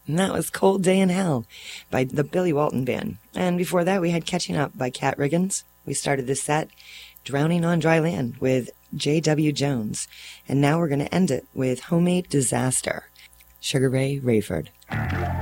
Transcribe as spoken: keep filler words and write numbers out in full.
And that was Cold Day in Hell by the Billy Walton Band. And before that, we had Catching Up by Cat Riggins. We started this set, Drowning on Dry Land with J W Jones. And now we're going to end it with Homemade Disaster, Sugar Ray Rayford.